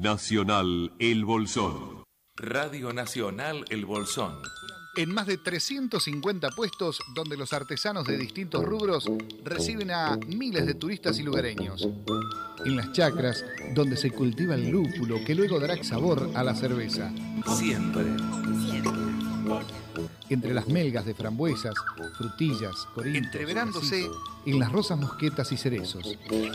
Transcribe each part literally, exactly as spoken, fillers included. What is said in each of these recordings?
Nacional El Bolsón. Radio Nacional El Bolsón. En más de trescientos cincuenta puestos donde los artesanos de distintos rubros reciben a miles de turistas y lugareños. En las chacras, donde se cultiva el lúpulo que luego dará sabor a la cerveza. Siempre. Entre las melgas de frambuesas, frutillas, corintios, entreverándose en las rosas mosquetas y cerezos.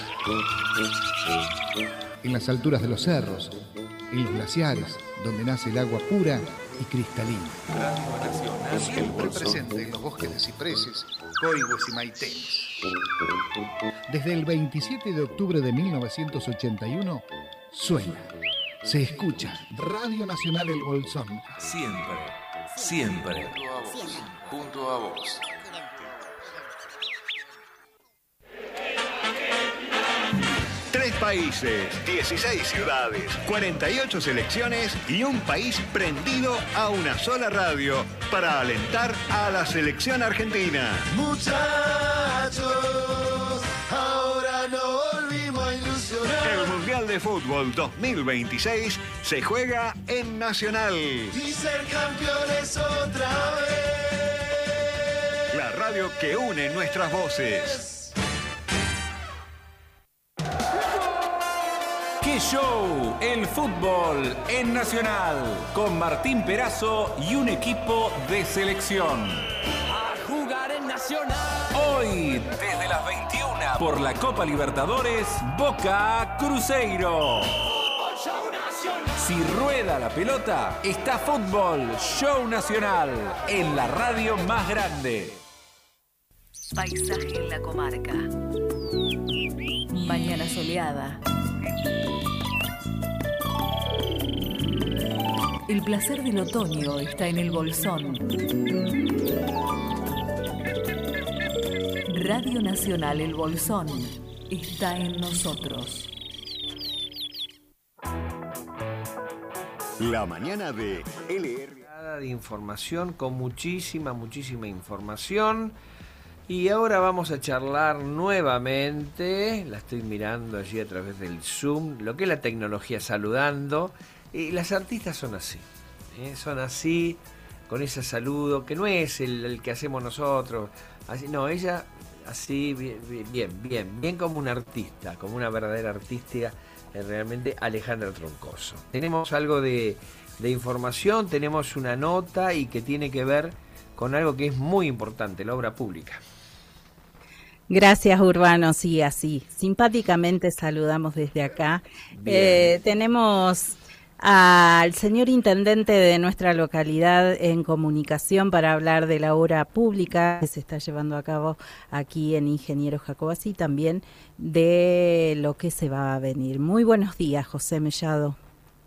En las alturas de los cerros, en los glaciares, donde nace el agua pura y cristalina. Siempre presente en los bosques de cipreses, coigües y maitenes. Desde el veintisiete de octubre de mil novecientos ochenta y uno, suena, se escucha Radio Nacional El Bolsón. Siempre, siempre, junto a vos. Tres países, dieciséis ciudades, cuarenta y ocho selecciones y un país prendido a una sola radio para alentar a la selección argentina. Muchachos, ahora no volvimos a ilusionar. El Mundial de Fútbol dos mil veintiséis se juega en Nacional. Y ser campeones otra vez. La radio que une nuestras voces. ¡Qué show! El fútbol en Nacional, con Martín Perazo y un equipo de selección. A jugar en Nacional. Hoy, desde las veintiuna, por la Copa Libertadores, Boca Cruzeiro. Si rueda la pelota, está Fútbol Show Nacional, en la radio más grande. Paisaje en la comarca. Mañana soleada. El placer del otoño está en el Bolsón. Radio Nacional El Bolsón está en nosotros. La mañana de L R. De información, con muchísima, muchísima información. Y ahora vamos a charlar nuevamente, la estoy mirando allí a través del Zoom, lo que es la tecnología saludando. Y las artistas son así, ¿eh? Son así, con ese saludo, que no es el, el que hacemos nosotros. Así, no, ella así, bien, bien, bien, bien como una artista, como una verdadera artista, eh, realmente Alejandra Troncoso. Tenemos algo de, de información, tenemos una nota y que tiene que ver con algo que es muy importante, la obra pública. Gracias, Urbano. Sí, así, simpáticamente saludamos desde acá. Eh, tenemos al señor intendente de nuestra localidad en comunicación para hablar de la obra pública que se está llevando a cabo aquí en Ingeniero Jacobacci y también de lo que se va a venir. Muy buenos días, José Mellado.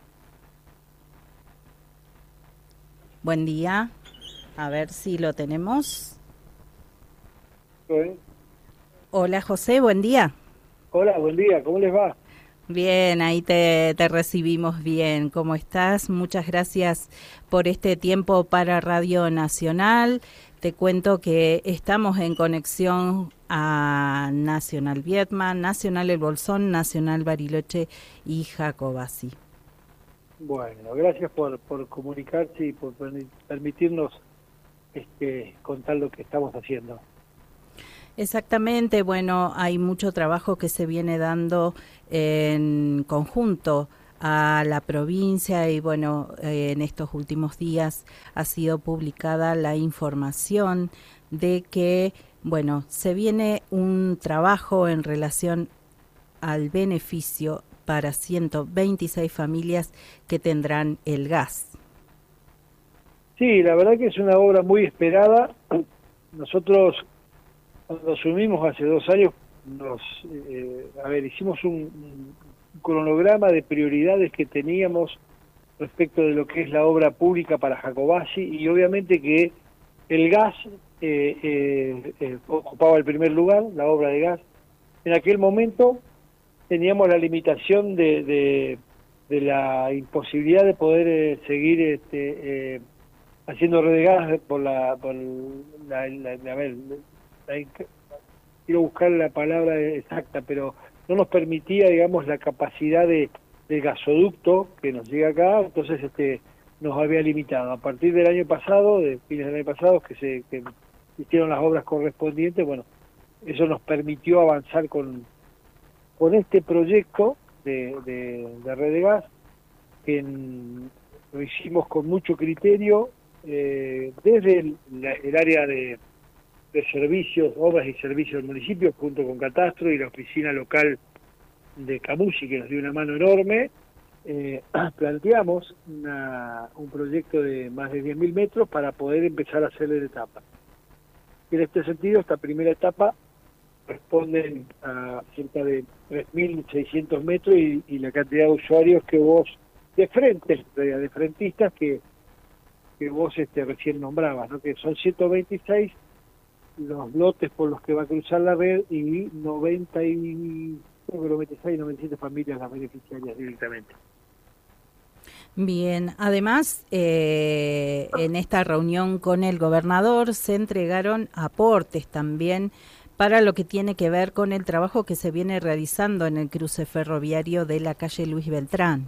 Buen día. A ver si lo tenemos. ¿Sí? Hola, José, buen día. Hola, buen día, ¿cómo les va? Bien, ahí te, te recibimos bien. ¿Cómo estás? Muchas gracias por este tiempo para Radio Nacional. Te cuento que estamos en conexión a Nacional Viedma, Nacional El Bolsón, Nacional Bariloche y Jacobacci. Bueno, gracias por, por comunicarse y por permitirnos este, contar lo que estamos haciendo. Exactamente, bueno, hay mucho trabajo que se viene dando en conjunto a la provincia y bueno, eh, en estos últimos días ha sido publicada la información de que, bueno, se viene un trabajo en relación al beneficio para ciento veintiséis familias que tendrán el gas. Sí, la verdad que es una obra muy esperada. Nosotros, cuando asumimos hace dos años, nos, eh, a ver, hicimos un, un cronograma de prioridades que teníamos respecto de lo que es la obra pública para Jacobacci y obviamente que el gas eh, eh, eh, ocupaba el primer lugar, la obra de gas. En aquel momento teníamos la limitación de, de, de la imposibilidad de poder eh, seguir este, eh, haciendo red de gas por la, por la, la, la, a ver, la, quiero buscar la palabra exacta, pero no nos permitía, digamos, la capacidad de, del gasoducto que nos llega acá, entonces este nos había limitado. A partir del año pasado, de fines del año pasado, que se que hicieron las obras correspondientes, bueno, eso nos permitió avanzar con, con este proyecto de, de, de red de gas, que en, lo hicimos con mucho criterio, eh, desde el, la, el área de, de servicios, obras y servicios del municipio, junto con Catastro y la oficina local de Camusi, que nos dio una mano enorme. Eh, planteamos una, un proyecto de más de diez mil metros para poder empezar a hacerle etapas. Y en este sentido, esta primera etapa responden a cerca de tres mil seiscientos metros y, y la cantidad de usuarios que vos, de frente, de frentistas que, que vos este, recién nombrabas, ¿no? Que son ciento veintiséis los lotes por los que va a cruzar la red y noventa y noventa y seis, noventa y siete familias las beneficiarias directamente. Bien, además, eh, en esta reunión con el gobernador se entregaron aportes también para lo que tiene que ver con el trabajo que se viene realizando en el cruce ferroviario de la calle Luis Beltrán.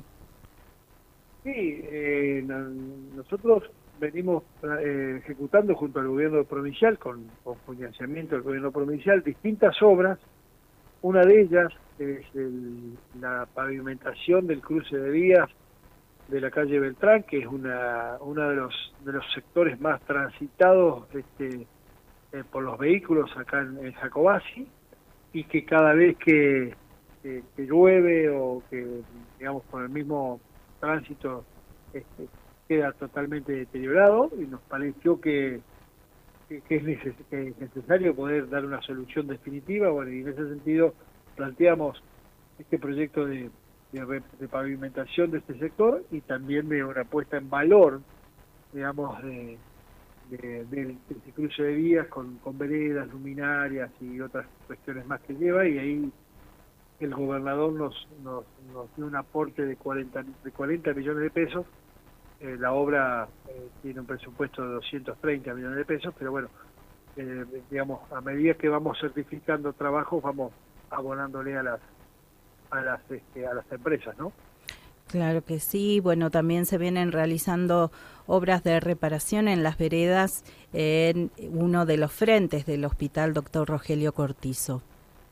Sí, eh, nosotros venimos eh, ejecutando junto al gobierno provincial, con, con financiamiento del gobierno provincial, distintas obras. Una de ellas es el, la pavimentación del cruce de vías de la calle Beltrán, que es una uno de los de los sectores más transitados este, eh, por los vehículos acá en, en Jacobasi, y que cada vez que, que, que llueve o que, digamos, por el mismo tránsito este, queda totalmente deteriorado, y nos pareció que, que, que, es neces que es necesario poder dar una solución definitiva. Bueno, y en ese sentido planteamos este proyecto de De, de pavimentación de este sector y también de una puesta en valor, digamos, de, de, de, de este cruce de vías con, con veredas, luminarias y otras cuestiones más que lleva, y ahí el gobernador nos, nos, nos dio un aporte de cuarenta, de cuarenta millones de pesos. Eh, la obra eh, tiene un presupuesto de doscientos treinta millones de pesos, pero bueno, eh, digamos, a medida que vamos certificando trabajos, vamos abonándole a las a las este, a las empresas, ¿no? Claro que sí. Bueno, también se vienen realizando obras de reparación en las veredas en uno de los frentes del Hospital Doctor Rogelio Cortizo.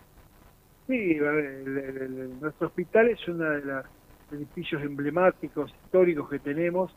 Sí, el, el, el, nuestro hospital es uno de los edificios emblemáticos, históricos que tenemos.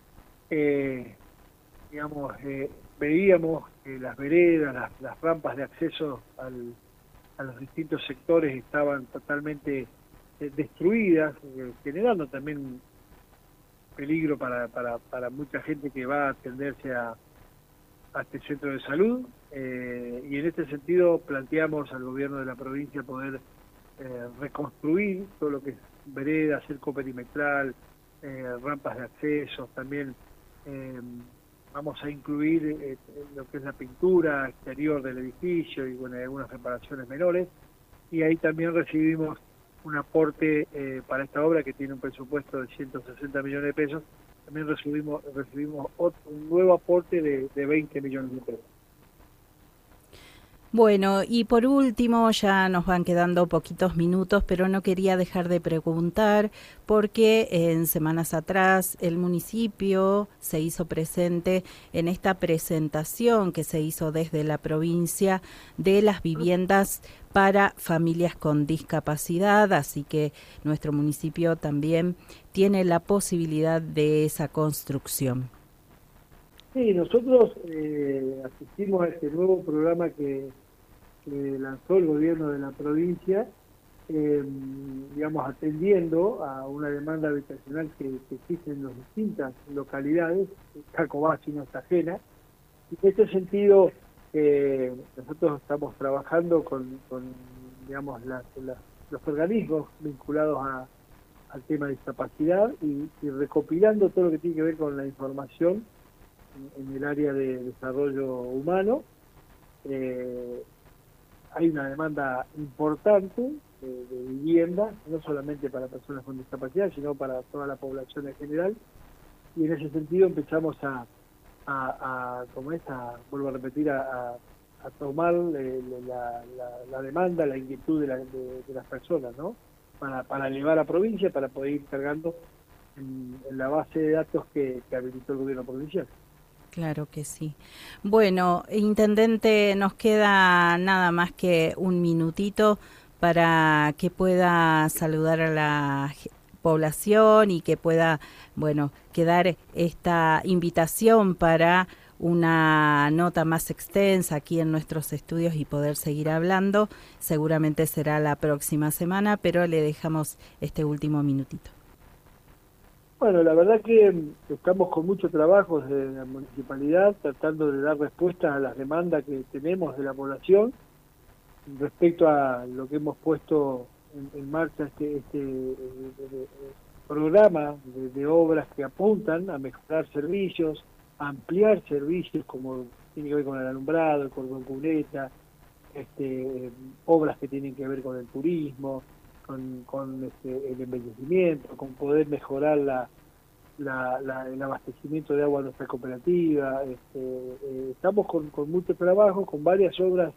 Eh, digamos, eh, veíamos que las veredas, las, las rampas de acceso al a los distintos sectores estaban totalmente eh, destruidas, eh, generando también peligro para, para, para mucha gente que va a atenderse a, a este centro de salud, eh, y en este sentido planteamos al gobierno de la provincia poder eh, reconstruir todo lo que es veredas, cerco perimetral, eh, rampas de acceso, también eh, vamos a incluir eh, lo que es la pintura exterior del edificio y bueno, algunas reparaciones menores, y ahí también recibimos un aporte eh, para esta obra que tiene un presupuesto de ciento sesenta millones de pesos. También recibimos recibimos otro, un nuevo aporte de, de veinte millones de pesos. Bueno, y por último, ya nos van quedando poquitos minutos, pero no quería dejar de preguntar porque en semanas atrás el municipio se hizo presente en esta presentación que se hizo desde la provincia de las viviendas para familias con discapacidad, así que nuestro municipio también tiene la posibilidad de esa construcción. Sí, nosotros eh, asistimos a este nuevo programa que, que lanzó el gobierno de la provincia, eh, digamos, atendiendo a una demanda habitacional que, que existe en las distintas localidades. Jacobasi no está ajena. Y en este sentido, eh, nosotros estamos trabajando con, con digamos, las, las, los organismos vinculados a, al tema de discapacidad y, y recopilando todo lo que tiene que ver con la información en el área de desarrollo humano. Eh, hay una demanda importante de, de vivienda, no solamente para personas con discapacidad, sino para toda la población en general, y en ese sentido empezamos a, a, a como es, a, vuelvo a repetir, a, a, a tomar eh, la, la, la demanda, la inquietud de, la, de, de las personas, ¿no? para, para elevar a provincia, para poder ir cargando en, en la base de datos que, que habilitó el gobierno provincial. Claro que sí. Bueno, intendente, nos queda nada más que un minutito para que pueda saludar a la población y que pueda, bueno, quedar esta invitación para una nota más extensa aquí en nuestros estudios y poder seguir hablando. Seguramente será la próxima semana, pero le dejamos este último minutito. Bueno, la verdad que estamos con mucho trabajo desde la municipalidad, tratando de dar respuestas a las demandas que tenemos de la población respecto a lo que hemos puesto en, en marcha este, este de, de, de programa de, de obras que apuntan a mejorar servicios, a ampliar servicios como tiene que ver con el alumbrado, el cordón cuneta, este, obras que tienen que ver con el turismo, con, con este, el embellecimiento, con poder mejorar la, la, la, el abastecimiento de agua a nuestra cooperativa. Este, eh, estamos con, con mucho trabajo, con varias obras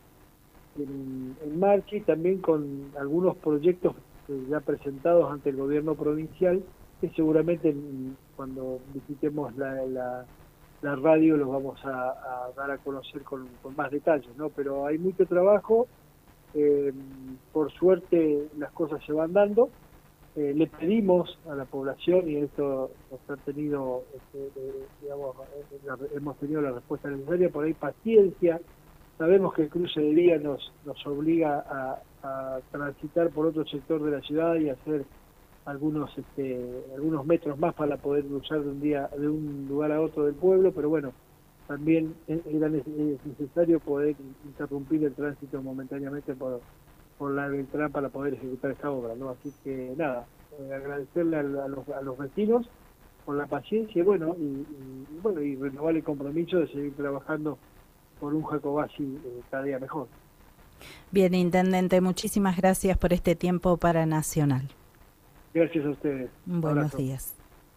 en, en marcha y también con algunos proyectos ya presentados ante el gobierno provincial que seguramente cuando visitemos la, la, la radio los vamos a, a dar a conocer con, con más detalles, ¿no? Pero hay mucho trabajo. Eh, por suerte las cosas se van dando. Eh, le pedimos a la población, y esto nos ha tenido, este, eh, digamos, eh, la, hemos tenido la respuesta necesaria, por ahí paciencia. Sabemos que el cruce de vía nos, nos obliga a, a transitar por otro sector de la ciudad y hacer algunos este, algunos metros más para poder cruzar de un día de un lugar a otro del pueblo, pero bueno, también era necesario poder interrumpir el tránsito momentáneamente por, por la Beltrán para poder ejecutar esta obra, ¿no? Así que nada, eh, agradecerle a, a, los, a los vecinos por la paciencia, bueno, y, y bueno, y renovar el compromiso de seguir trabajando por un Jacobasi eh, cada día mejor. Bien, intendente, muchísimas gracias por este tiempo para Nacional. Gracias a ustedes. Buenos Abrazo. días.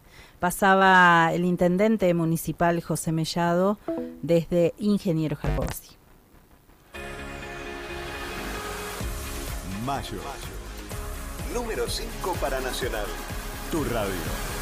Pasaba el intendente municipal José Mellado desde Ingeniero Jacobasi. Mayo. Número cinco para Nacional. Tu radio.